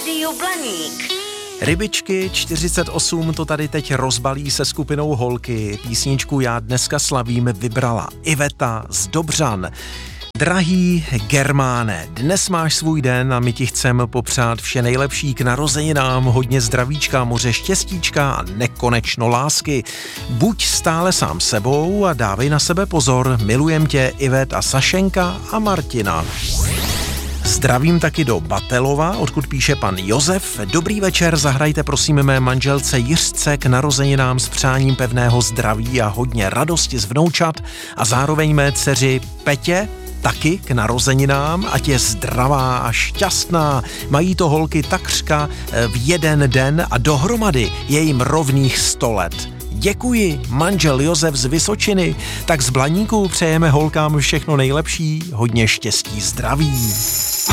Rádio Blaník. Rybičky 48 to tady teď rozbalí se skupinou Holky. Písničku Já dneska slavím vybrala Iveta z Dobřan. Drahý Germáne, dnes máš svůj den a my ti chceme popřát vše nejlepší k narozeninám, hodně zdravíčka, moře štěstíčka a nekonečno lásky. Buď stále sám sebou a dávej na sebe pozor, milujem tě Ivet a Sašenka a Martina. Zdravím taky do Batelova, odkud píše pan Josef. Dobrý večer, zahrajte prosím mé manželce Jiřce k narozeninám s přáním pevného zdraví a hodně radosti z vnoučat a zároveň mé dceři Petě taky k narozeninám, ať je zdravá a šťastná. Mají to holky takřka v jeden den a dohromady je jim rovných 100 let. Děkuji, manžel Josef z Vysočiny. Tak z Blaníku přejeme holkám všechno nejlepší, hodně štěstí, zdraví.